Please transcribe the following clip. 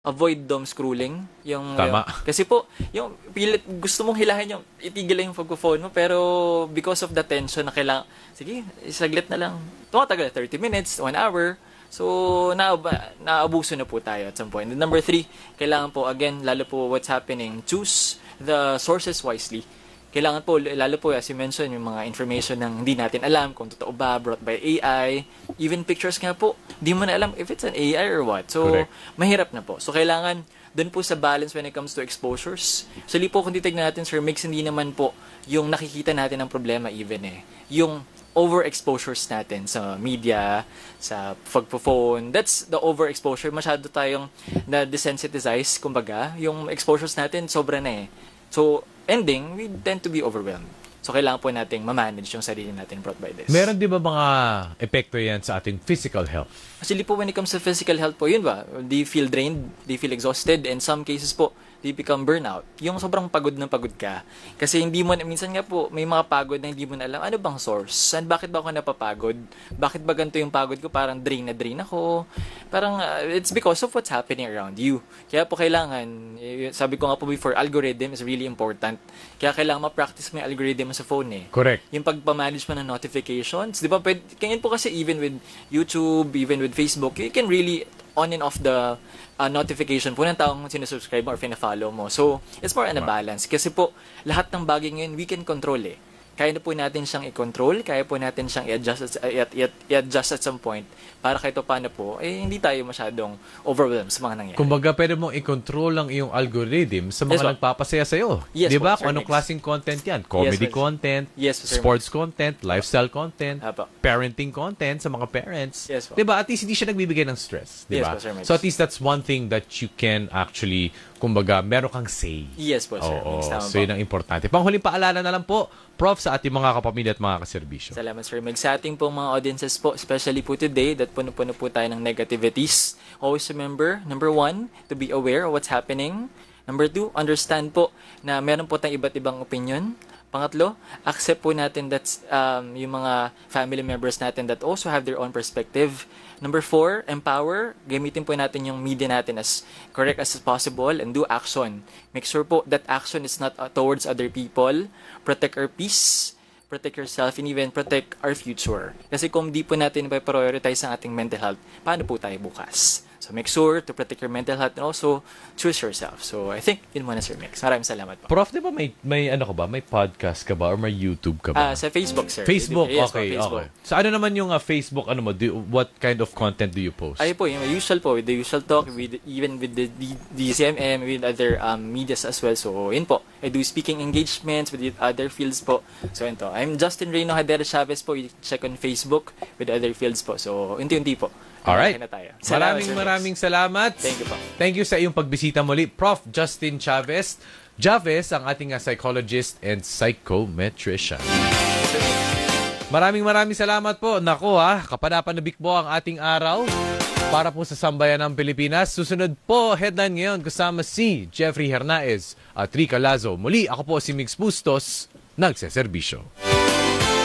avoid dome scrolling. Tama. Kasi po, yung pilit, gusto mong hilahin yung, itigil lang yung pag-phone mo, pero because of the tension na kailangan, sige, isaglit na lang. Tumatagal, 30 minutes, 1 hour. So, naabuso na po tayo at some point. And number 3, kailangan po, again, lalo po what's happening, choose the sources wisely. Kailangan po, lalo po, as you mentioned, yung mga information na hindi natin alam kung totoo ba, brought by AI, even pictures nga po, di mo na alam if it's an AI or what. So, Correct. mahirap na po. So, kailangan, dun po sa balance when it comes to exposures. Actually po, kung titignan natin, Sir Mix, hindi naman po yung nakikita natin ang problema even yung overexposures natin sa media, sa pagpo-phone. That's the overexposure. Masyado tayong na-desensitize, kumbaga. Yung exposures natin, sobra na So, ending, we tend to be overwhelmed. So, kailangan po nating ma-manage yung sarili natin brought by this. Meron di ba mga epekto yan sa ating physical health? Actually po, when it comes to physical health po, yun ba? They feel drained, they feel exhausted, and some cases po, they become burnout. Yung sobrang pagod na pagod ka. Kasi hindi mo, minsan nga po, may mga pagod na hindi mo na alam, ano bang source? Bakit ba ako napapagod? Bakit ba ganito yung pagod ko? Parang drain na drain ako. Parang, it's because of what's happening around you. Kaya po kailangan, sabi ko nga po before, algorithm is really important. Kaya kailangan ma-practice mo yung algorithm sa phone Correct. Yung pagpamanage mo ng notifications. Di ba, ganyan po kasi even with YouTube, even with Facebook, you can really on and off the notification po ng taong sinusubscribe mo or fina-follow mo. So, it's more on a balance. Kasi po, lahat ng bagay ngayon, we can control Kaya na po natin siyang i-control, kaya po natin siyang i-adjust at some point para kahit paano po, hindi tayo masyadong overwhelmed sa mga nangyayari. Kumbaga, pwede mong i-control lang yung algorithm sa mga nagpapasaya sa'yo. Yes, diba? po, Kung anong klaseng content yan. Comedy content, sports content, lifestyle content, parenting content sa mga parents. Yes, po. Diba? At least hindi siya nagbibigay ng stress. Diba? Yes, po, so at least that's one thing that you can actually, kumbaga, meron kang say. Yes po, sir. So yun ang importante. Panghuling paalala na lang po, Prof, sa ating mga kapamilya at mga kaserbisyo. Salamat, Sir Meg. Sa ating pong mga audiences po, especially po today, that puno-puno po tayo ng negativities. Always remember, number 1, to be aware of what's happening. Number 2, understand po na meron po tayong iba't ibang opinion. Pangatlo, accept po natin that yung mga family members natin that also have their own perspective. Number 4, empower. Gamitin po natin yung media natin as correct as possible and do action. Make sure po that action is not towards other people. Protect our peace, protect yourself, and even protect our future. Kasi kung di po natin prioritize ang ating mental health, paano po tayo bukas? So make sure to protect your mental health and also choose yourself. So I think yun muna, Sir Mix. Maraming salamat po. Prof, di ba may ano ka ba? May podcast ka ba? Or may YouTube ka ba? Sa Facebook, sir. Facebook, Yes, okay. Facebook. Okay. So ano naman yung Facebook, ano mo? What kind of content do you post? Ay po, yung usual po, with the usual talk, even with the DCMM, with other medias as well. So yun po, I do speaking engagements with other fields po. So yun to. I'm Justin Reyno Hadera Chavez po. You check on Facebook with other fields po. So unti-unti po. Alright. Na tayo. Maraming salamat. Thank you po. Thank you sa iyong pagbisita muli. Prof. Justin Chavez. Chavez, ang ating psychologist and psychometrician. Maraming salamat po. Naku kapanapanabik po ang ating araw para po sa sambayan ng Pilipinas. Susunod po, headline ngayon kasama si Jeffrey Hernaez at Rica Lazo. Muli, ako po si Mix Bustos, nagseserbisyo.